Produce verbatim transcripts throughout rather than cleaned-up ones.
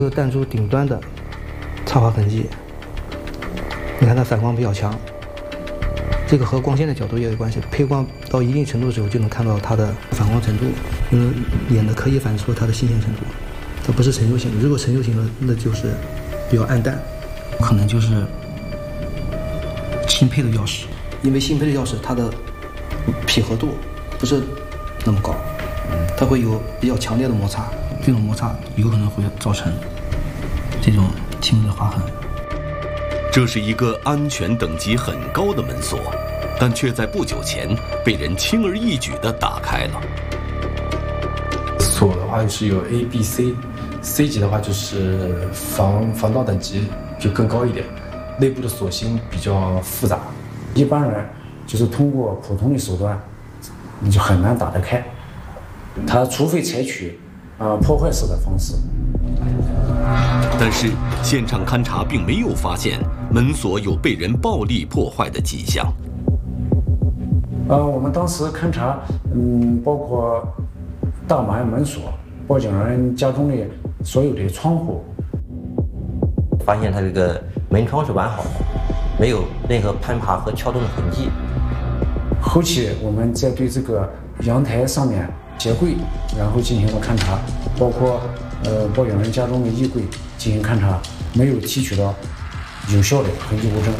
这个弹珠顶端的擦划痕迹，你看它反光比较强，这个和光线的角度也有关系。配光到一定程度的时候，就能看到它的反光程度，嗯，眼的可以反映出它的新鲜程度。它不是陈旧型，如果陈旧型的，那就是比较暗淡，可能就是新配的钥匙，因为新配的钥匙它的匹合度不是那么高，它会有比较强烈的摩擦，这种摩擦有可能会造成这种轻微的划痕。 这是一个安全等级很高的门锁，但却在不久前被人轻而易举地打开了。 锁的话是有 A、B、C，C 级的话就是防防盗等级就更高一点，内部的锁芯比较复杂， 一般人就是通过普通的手段，你就很难打得开。他除非采取啊、呃、破坏式的方式。 但是现场勘查并没有发现门锁有被人暴力破坏的迹象。 呃，我们当时勘查，嗯，包括大门、门锁、报警人家中的所有的窗户， 发现它这个门窗是完好的，没有任何攀爬和撬动的痕迹。 后期我们再对这个阳台上面鞋柜，然后进行了勘查，包括呃报警人家中的衣柜进行勘查，没有提取到有效的痕迹物证。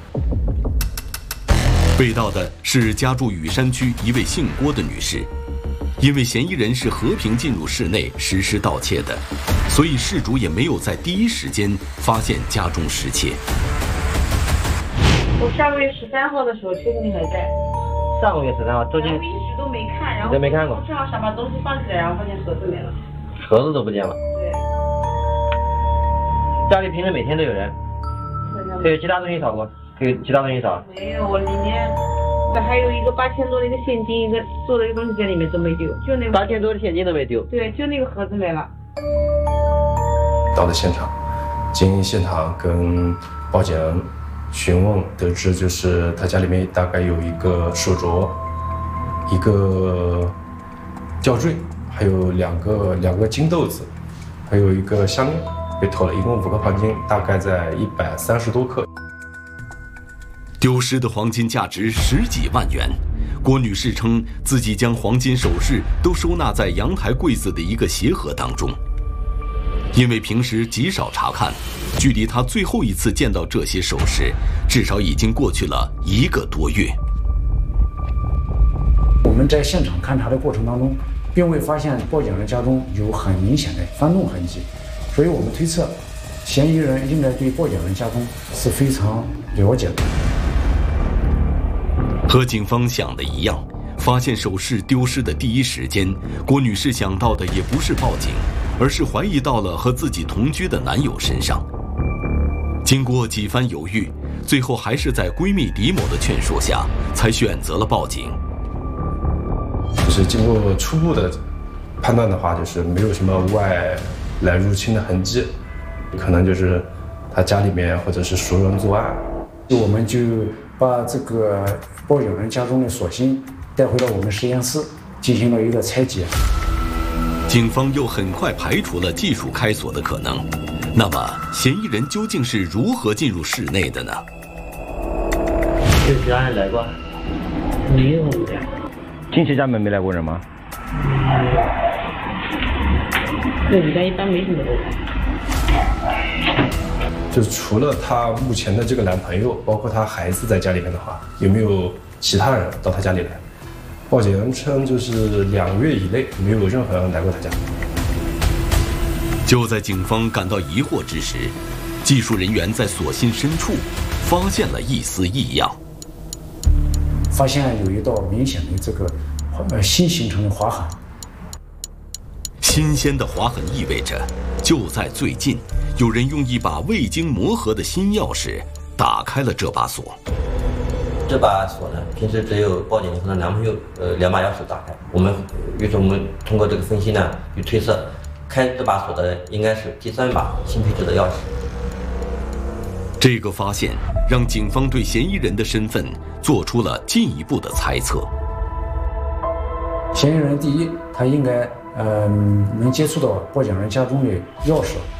被盗的是家住雨山区一位姓郭的女士，因为嫌疑人是和平进入室内实施盗窃的，所以事主也没有在第一时间发现家中失窃。 我上个月十三号的时候确定你还在。 上个月十三号，周金。 我一直都没看，然后都没看过。 我正好想把东西放起来，然后发现盒子没了。 盒子都不见了。 对。 家里平时每天都有人。还有其他东西少过？还有其他东西少？ 没有，我里面还有一个八千多的一个现金，一个做的一个东西在里面都没丢，就那个。 八千多的现金都没丢。 对，就那个盒子没了。 到了现场，经现场跟报警询问得知，就是他家里面大概有一个手镯，一个吊坠，还有两个两个金豆子，还有一个项链被偷了，一共五个黄金，大概在一百三十多克。 丢失的黄金价值十几万元，郭女士称自己将黄金首饰都收纳在阳台柜子的一个鞋盒当中。因为平时极少查看，距离她最后一次见到这些首饰，至少已经过去了一个多月。 我们在现场勘查的过程当中，并未发现报警人家中有很明显的翻动痕迹，所以我们推测，嫌疑人应该对报警人家中是非常了解的。 和警方想的一样，发现首饰丢失的第一时间，郭女士想到的也不是报警，而是怀疑到了和自己同居的男友身上。经过几番犹豫，最后还是在闺蜜李某的劝说下，才选择了报警。 就是经过初步的判断的话，就是没有什么外来入侵的痕迹，可能就是他家里面或者是熟人作案。 我们就把这个报警人家中的锁芯带回到我们实验室，进行了一个拆解。 警方又很快排除了技术开锁的可能。那么，嫌疑人究竟是如何进入室内的呢？ 有其他人来过？ 没有。 进去家门没来过人吗？ 对，我们家一般没什么人。 就是除了她目前的这个男朋友，包括她孩子在家里面的话，有没有其他人到她家里来？报警人称，就是两个月以内没有任何人来过她家。 就在警方感到疑惑之时，技术人员在锁芯深处发现了一丝异样， 发现有一道明显的这个呃新形成的划痕。 新鲜的划痕意味着，就在最近，有人用一把未经磨合的新钥匙打开了这把锁。 这把锁呢，平时只有报警和她男朋友呃两把钥匙打开。我们于是我们通过这个分析呢，就推测，开这把锁的应该是第三把新配置的钥匙。 这个发现让警方对嫌疑人的身份做出了进一步的猜测。 嫌疑人第一，他应该呃能接触到报警人家中的钥匙。